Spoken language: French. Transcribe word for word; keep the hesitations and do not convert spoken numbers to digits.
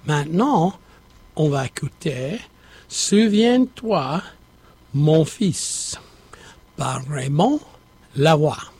Maintenant, on va écouter Souviens-toi, mon fils, par Raymond Lavoie.